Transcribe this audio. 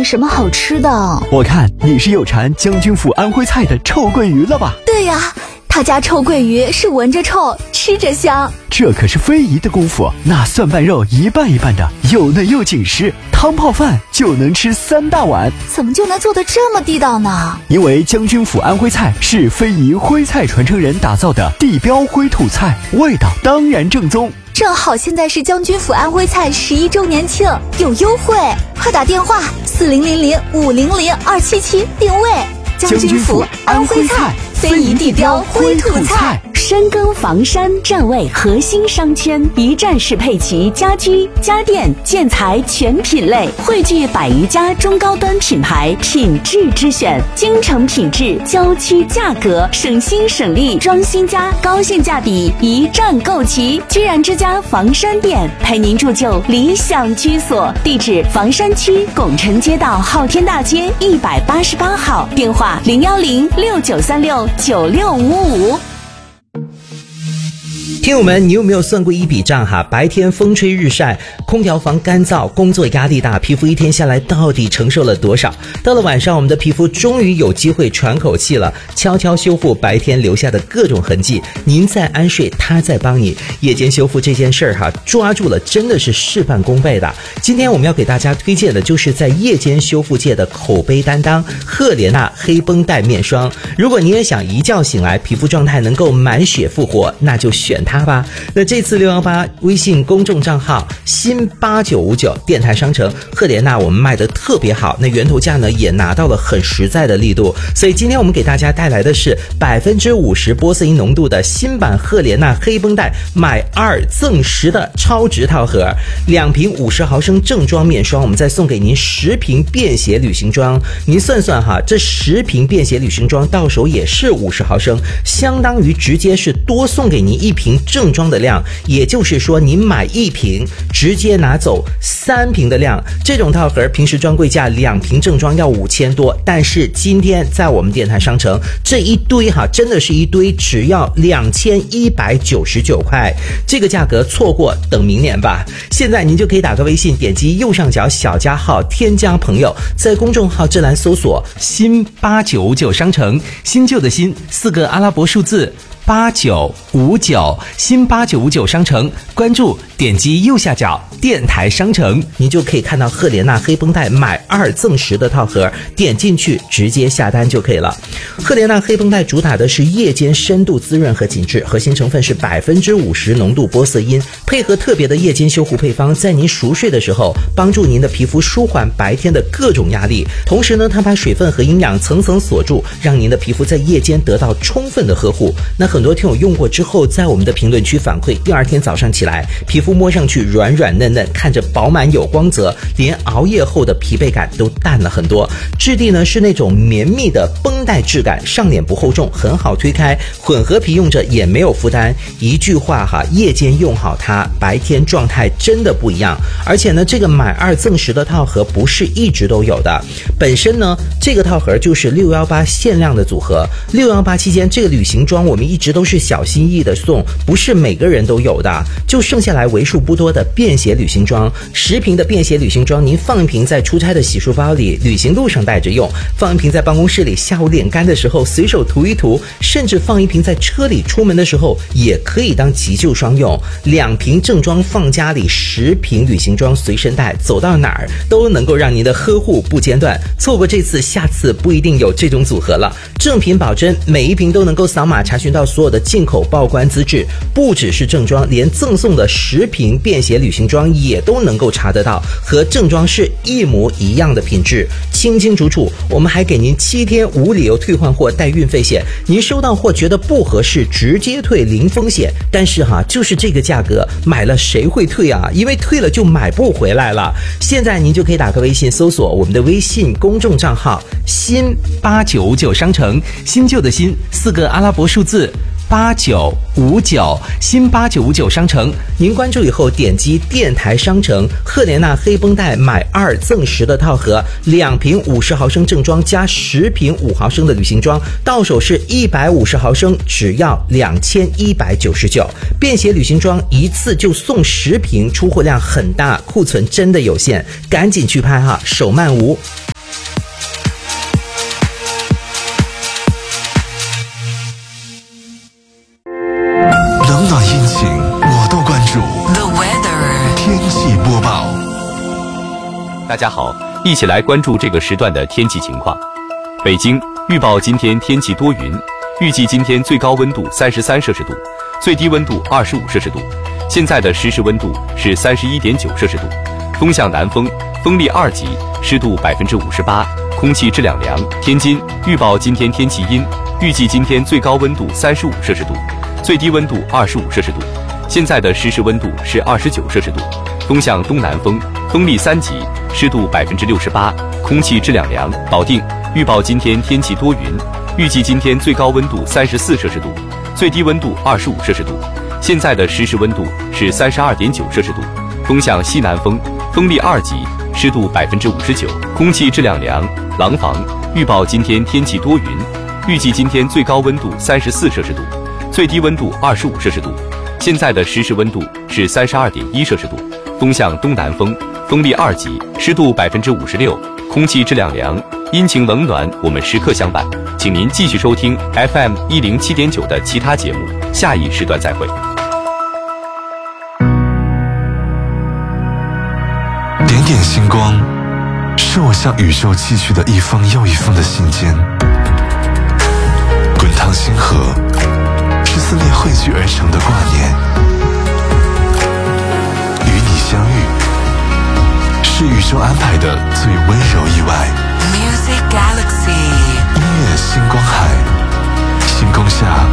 点什么好吃的。 我看你是有馋将军府安徽菜的臭鳜鱼了吧？ 对呀，他家臭鳜鱼是闻着臭，吃着香。 这可是非遗的功夫，那蒜瓣肉一半一半的，又嫩又紧实，汤泡饭就能吃3大碗。 怎么就能做得这么地道呢？ 因为将军府安徽菜是非遗徽菜传承人打造的地标徽土菜，味道当然正宗。 正好现在是将军府安徽菜11周年庆，有优惠，快打电话4000500277定位。将军府安徽菜，非遗地标徽土菜。 深耕房山，站位核心商圈，一站式配齐家居、家电、建材全品类，汇聚100余家中高端品牌，品质之选，京城品质，郊区价格，省心省力，装新家，高性价比，一站购齐。居然之家房山店，陪您铸就理想居所。地址：房山区拱辰街道昊天大街188号，电话01069369655。 听友们，你有没有算过一笔账哈？白天风吹日晒，空调房干燥，工作压力大，皮肤一天下来到底承受了多少？到了晚上，我们的皮肤终于有机会喘口气了，悄悄修复白天留下的各种痕迹。您在安睡，他在帮你。夜间修复这件事儿哈，抓住了真的是事半功倍的。今天我们要给大家推荐的就是在夜间修复界的口碑担当赫莲娜黑绷带面霜。如果你也想一觉醒来皮肤状态能够满血复活，那就选它吧。那这次618微信公众账号新8959电台商城赫莲娜我们卖的特别好，那源头价呢也拿到了很实在的力度，所以今天我们给大家带来的是50%玻色因浓度的新版赫莲娜黑绷带买2赠10的超值套盒，2瓶50毫升正装面霜，我们再送给您10瓶便携旅行装。您算算哈，这10瓶便携旅行装到手也是50毫升，相当于直接是多送给您1瓶正装的量，也就是说您买1瓶直接拿走3瓶的量。这种套盒平时专柜价2瓶正装要5000多，但是今天在我们电台商城这一堆哈，真的是一堆，只要2199块，这个价格错过等明年吧。现在您就可以打个微信，点击右上角小加号添加朋友，在公众号这栏搜索新8959商城，新旧的新4个阿拉伯数字8959，新8959商城，关注点击右下角电台商城，您就可以看到赫莲娜黑绷带买2赠10的套盒，点进去直接下单就可以了。赫莲娜黑绷带主打的是夜间深度滋润和紧致，核心成分是50%浓度玻色因，配合特别的夜间修护配方，在您熟睡的时候帮助您的皮肤舒缓白天的各种压力，同时呢它把水分和营养层层锁住，让您的皮肤在夜间得到充分的呵护。那很多听友用过之后在我们的评论区反馈，第2天早上起来皮肤摸上去软软嫩嫩，看着饱满有光泽，连熬夜后的疲惫感都淡了很多。质地呢是那种绵密的绷带质感，上脸不厚重，很好推开，混合皮用着也没有负担。一句话哈，夜间用好它，白天状态真的不一样。而且呢，这个买2赠10的套盒不是一直都有的，本身呢这个套盒就是618限量的组合。618期间这个旅行装我们一直都是小心翼翼的送，不是每个人都有的，就剩下来为数不多的便携旅行装。10瓶的便携旅行装，您放一瓶在出差的洗漱包里，旅行路上带着用，放一瓶在办公室里下午脸干的时候随手涂一涂，甚至放一瓶在车里出门的时候也可以当急救霜用。2瓶正装放家里，10瓶旅行装随身带，走到哪儿都能够让您的呵护不间断。错过这次，下次不一定有这种组合了。正品保真，每一瓶都能够扫码查询到所有的进口报关资质，不只是正装，连赠送的10瓶便携旅行装也都能够查得到，和正装是一模一样的品质，清清楚楚。我们还给您7天无理由退换货带运费险，您收到货觉得不合适直接退零风险。但是哈，就是这个价格买了谁会退啊？因为退了就买不回来了。现在您就可以打个微信搜索我们的微信公众账号新8959商城，新旧的新4个阿拉伯数字8959，新8959商城，您关注以后点击电台商城赫莲娜黑绷带买2赠10的套盒，2瓶50毫升正装加10瓶5毫升的旅行装，到手是150毫升，只要2199。便携旅行装一次就送10瓶，出货量很大，库存真的有限，赶紧去拍哈，手慢无。 大家好，一起来关注这个时段的天气情况。北京预报今天天气多云，预计今天最高温度33摄氏度，最低温度25摄氏度。现在的实时温度是31.9摄氏度，风向南风，风力2级，湿度58%，空气质量良。天津预报今天天气阴，预计今天最高温度35摄氏度，最低温度25摄氏度。现在的实时温度是29摄氏度，风向东南风，风力3级，湿度68%，空气质量良。保定预报今天天气多云，预计今天最高温度34摄氏度，最低温度25摄氏度。现在的实时温度是32.9摄氏度，风向西南风，风力2级，湿度59%，空气质量良。廊坊预报今天天气多云，预计今天最高温度34摄氏度，最低温度25摄氏度。现在的实时温度是32.1摄氏度，风向东南风，风力2级，湿度56%，空气质量良。阴晴冷暖，我们时刻相伴。请您继续收听 FM 107.9的其他节目，下一时段再会。 点点星光，是我向宇宙寄去的一封又一封的信笺。滚烫星河，是思念汇聚而成的挂念。与你相遇，是宇宙安排的最温柔意外。 Music Galaxy， 音乐星光海，星空下